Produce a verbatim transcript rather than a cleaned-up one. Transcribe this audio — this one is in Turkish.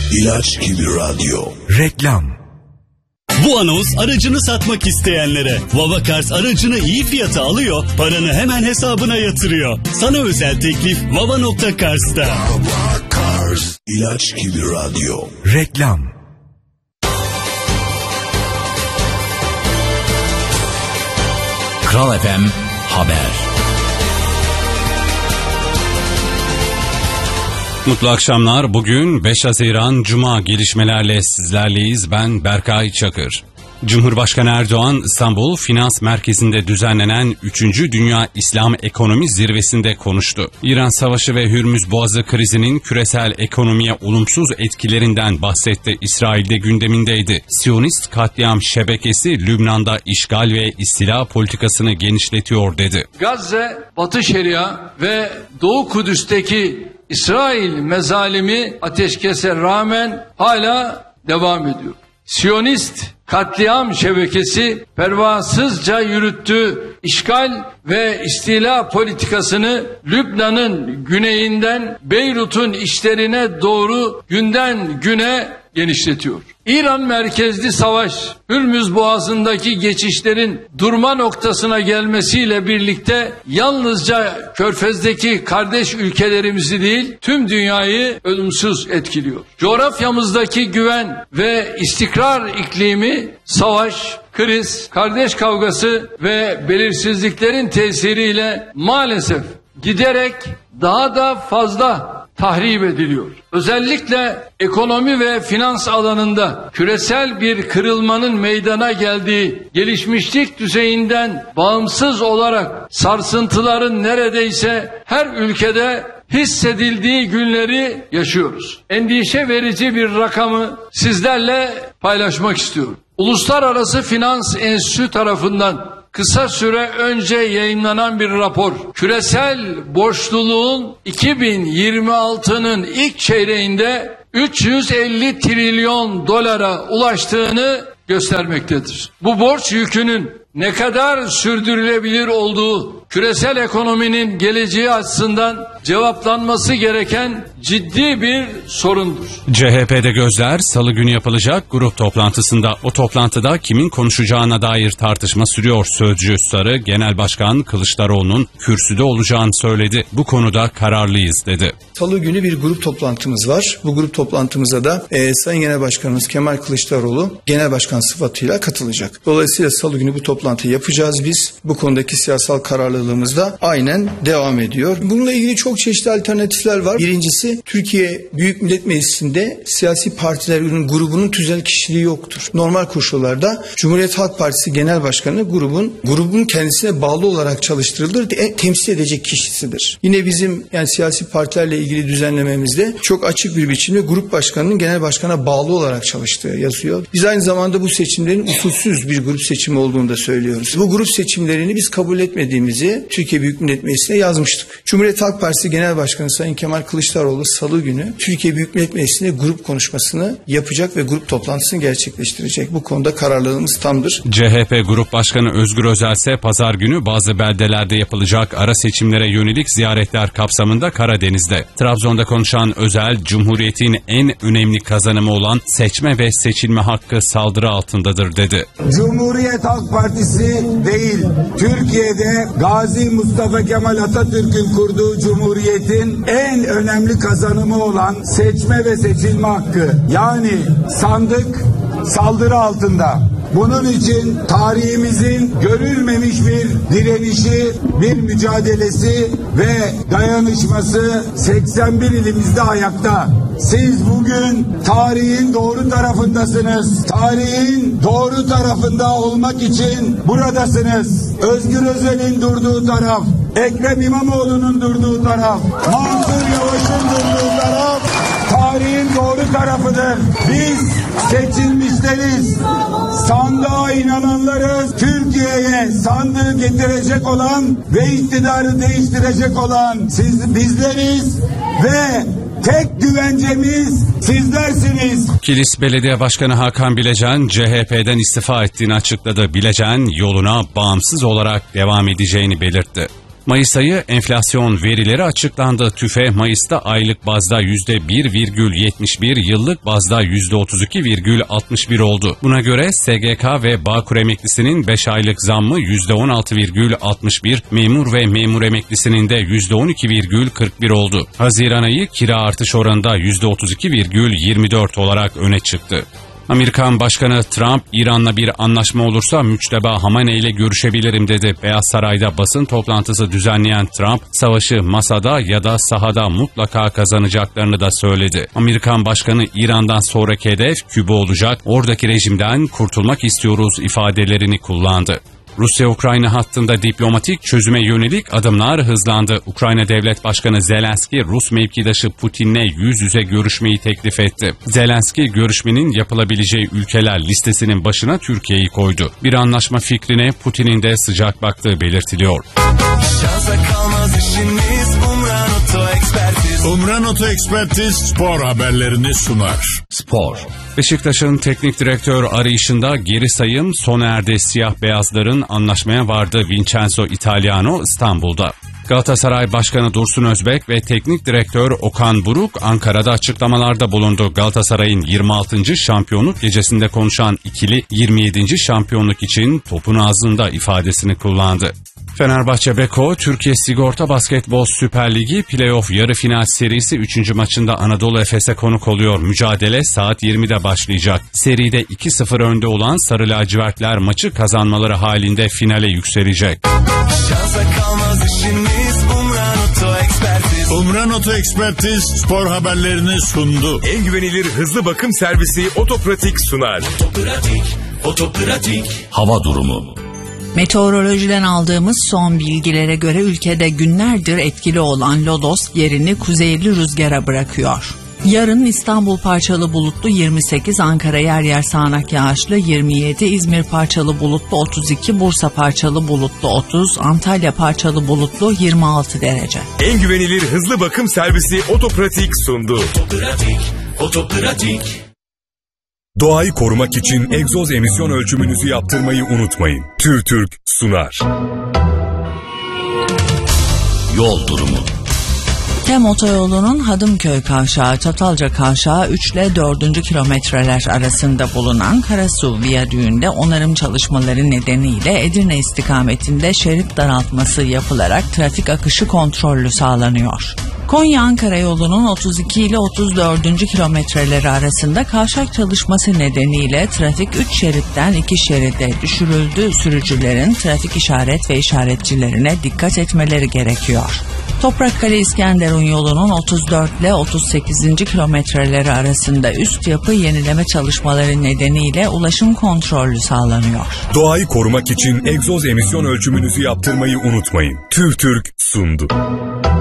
İlaç gibi radyo. Reklam. Bu anons aracını satmak isteyenlere. Vavakars aracını iyi fiyata alıyor, paranı hemen hesabına yatırıyor. Sana özel teklif vava nokta cars'ta. Vavakars. İlaç gibi radyo. Reklam. Kral F M Haber. Mutlu akşamlar. Bugün beş Haziran Cuma, gelişmelerle sizlerleyiz. Ben Berkay Çakır. Cumhurbaşkanı Erdoğan, İstanbul Finans Merkezi'nde düzenlenen üçüncü Dünya İslam Ekonomi Zirvesi'nde konuştu. İran Savaşı ve Hürmüz Boğazı krizinin küresel ekonomiye olumsuz etkilerinden bahsetti. İsrail'de gündemindeydi. Siyonist katliam şebekesi Lübnan'da işgal ve istila politikasını genişletiyor dedi. Gazze, Batı Şeria ve Doğu Kudüs'teki İsrail mezalimi ateşkese rağmen hala devam ediyor. Siyonist katliam şebekesi pervasızca yürüttüğü işgal ve istila politikasını Lübnan'ın güneyinden Beyrut'un içlerine doğru günden güne genişletiyor. İran merkezli savaş, Hürmüz Boğazı'ndaki geçişlerin durma noktasına gelmesiyle birlikte yalnızca Körfez'deki kardeş ülkelerimizi değil, tüm dünyayı ölümsüz etkiliyor. Coğrafyamızdaki güven ve istikrar iklimi, savaş, kriz, kardeş kavgası ve belirsizliklerin tesiriyle maalesef giderek daha da fazla tahrip ediliyor. Özellikle ekonomi ve finans alanında küresel bir kırılmanın meydana geldiği, gelişmişlik düzeyinden bağımsız olarak sarsıntıların neredeyse her ülkede hissedildiği günleri yaşıyoruz. Endişe verici bir rakamı sizlerle paylaşmak istiyorum. Uluslararası Finans Enstitüsü tarafından kısa süre önce yayınlanan bir rapor, küresel borçluluğun iki bin yirmi altının ilk çeyreğinde üç yüz elli trilyon dolara ulaştığını göstermektedir. Bu borç yükünün ne kadar sürdürülebilir olduğu, küresel ekonominin geleceği açısından cevaplanması gereken ciddi bir sorundur. C H P'de gözler Salı günü yapılacak grup toplantısında. O toplantıda kimin konuşacağına dair tartışma sürüyor. Sözcü Sarı, Genel Başkan Kılıçdaroğlu'nun kürsüde olacağını söyledi. Bu konuda kararlıyız dedi. Salı günü bir grup toplantımız var. Bu grup toplantımıza da e, Sayın Genel Başkanımız Kemal Kılıçdaroğlu Genel Başkan sıfatıyla katılacak. Dolayısıyla Salı günü bu toplantıyı yapacağız biz. Bu konudaki siyasal kararlılığımız da aynen devam ediyor. Bununla ilgili çok çeşitli alternatifler var. Birincisi, Türkiye Büyük Millet Meclisi'nde siyasi partilerin grubunun tüzel kişiliği yoktur. Normal koşullarda Cumhuriyet Halk Partisi Genel Başkanı grubun grubun kendisine bağlı olarak çalıştırılır, e, temsil edecek kişisidir. Yine bizim yani siyasi partilerle ilgili düzenlememizde çok açık bir biçimde grup başkanının genel başkana bağlı olarak çalıştığı yazıyor. Biz aynı zamanda bu seçimlerin usulsüz bir grup seçimi olduğunu da söylüyoruz. Bu grup seçimlerini biz kabul etmediğimizi Türkiye Büyük Millet Meclisi'ne yazmıştık. Cumhuriyet Halk Partisi Genel Başkanı Sayın Kemal Kılıçdaroğlu Salı günü Türkiye Büyük Millet Meclisi'nde grup konuşmasını yapacak ve grup toplantısını gerçekleştirecek. Bu konuda kararlılığımız tamdır. C H P Grup Başkanı Özgür Özel ise pazar günü bazı beldelerde yapılacak ara seçimlere yönelik ziyaretler kapsamında Karadeniz'de. Trabzon'da konuşan Özel, Cumhuriyet'in en önemli kazanımı olan seçme ve seçilme hakkı saldırı altındadır dedi. Cumhuriyet Halk Partisi değil, Türkiye'de Gazi Mustafa Kemal Atatürk'ün kurduğu Cumhuriyet'in en önemli kazanımı olan seçme ve seçilme hakkı. Yani sandık saldırı altında. Bunun için tarihimizin görülmemiş bir direnişi, bir mücadelesi ve dayanışması seksen bir ilimizde ayakta. Siz bugün tarihin doğru tarafındasınız. Tarihin doğru tarafında olmak için buradasınız. Özgür Özel'in durduğu taraf, Ekrem İmamoğlu'nun durduğu taraf, Mansur Yavaş'ın durduğu taraf tarihin doğru tarafıdır. Biz seçilmişleriz. Sandığa inananlarız. Türkiye'ye sandığı getirecek olan ve iktidarı değiştirecek olan siz bizleriz ve tek güvencemiz sizlersiniz. Kilis Belediye Başkanı Hakan Bilecen C H P'den istifa ettiğini açıkladı. Bilecen yoluna bağımsız olarak devam edeceğini belirtti. Mayıs ayı enflasyon verileri açıklandı. TÜFE Mayıs'ta aylık bazda yüzde bir virgül yetmiş bir, yıllık bazda yüzde otuz iki virgül altmış bir oldu. Buna göre S G K ve Bağkur emeklisinin beş aylık zammı yüzde on altı virgül altmış bir, memur ve memur emeklisinin de yüzde on iki virgül kırk bir oldu. Haziran ayı kira artış oranında yüzde otuz iki virgül yirmi dört olarak öne çıktı. Amerikan Başkanı Trump, İran'la bir anlaşma olursa Müçteba Hamaney ile görüşebilirim dedi. Beyaz Saray'da basın toplantısı düzenleyen Trump, savaşı masada ya da sahada mutlaka kazanacaklarını da söyledi. Amerikan Başkanı, İran'dan sonraki hedef Küba olacak, oradaki rejimden kurtulmak istiyoruz ifadelerini kullandı. Rusya-Ukrayna hattında diplomatik çözüme yönelik adımlar hızlandı. Ukrayna Devlet Başkanı Zelenski, Rus mevkidaşı Putin'le yüz yüze görüşmeyi teklif etti. Zelenski, görüşmenin yapılabileceği ülkeler listesinin başına Türkiye'yi koydu. Bir anlaşma fikrine Putin'in de sıcak baktığı belirtiliyor. Umran Oto Ekspertiz spor haberlerini sunar. Spor. Beşiktaş'ın teknik direktör arayışında geri sayım sona erdi. Siyah beyazların anlaşmaya vardı. Vincenzo Italiano İstanbul'da. Galatasaray Başkanı Dursun Özbek ve teknik direktör Okan Buruk Ankara'da açıklamalarda bulundu. Galatasaray'ın yirmi altıncı şampiyonluk gecesinde konuşan ikili yirmi yedinci şampiyonluk için topun ağzında ifadesini kullandı. Fenerbahçe Beko, Türkiye Sigorta Basketbol Süper Ligi Playoff yarı final serisi üçüncü maçında Anadolu Efes'e konuk oluyor. Mücadele saat yirmide başlayacak. Seride iki sıfır önde olan Sarı Lacivertler maçı kazanmaları halinde finale yükselecek. Umran Oto Ekspertiz spor haberlerini sundu. En güvenilir hızlı bakım servisi Otopratik sunar. Otopratik, Otopratik. Hava durumu. Meteorolojiden aldığımız son bilgilere göre ülkede günlerdir etkili olan lodos yerini kuzeyli rüzgara bırakıyor. Yarın İstanbul parçalı bulutlu yirmi sekiz, Ankara yer yer sağanak yağışlı yirmi yedi, İzmir parçalı bulutlu otuz iki, Bursa parçalı bulutlu otuz, Antalya parçalı bulutlu yirmi altı derece. En güvenilir hızlı bakım servisi Otopratik sundu. Otopratik, Otopratik. Doğayı korumak için egzoz emisyon ölçümünüzü yaptırmayı unutmayın. TÜRTÜRK sunar. Yol durumu. Tem otoyolunun Hadımköy kavşağı Çatalca kavşağı üç ile dördüncü kilometreler arasında bulunan Karasu Viyadüğü'nde onarım çalışmaları nedeniyle Edirne istikametinde şerit daraltması yapılarak trafik akışı kontrollü sağlanıyor. Konya-Ankara yolunun otuz iki ile otuz dördüncü kilometreleri arasında kavşak çalışması nedeniyle trafik üç şeritten iki şeride düşürüldü. Sürücülerin trafik işaret ve işaretçilerine dikkat etmeleri gerekiyor. Toprakkale İskenderun yolunun otuz dört ile otuz sekizinci kilometreleri arasında üst yapı yenileme çalışmaları nedeniyle ulaşım kontrollü sağlanıyor. Doğayı korumak için egzoz emisyon ölçümünüzü yaptırmayı unutmayın. TÜRTÜRK sundu.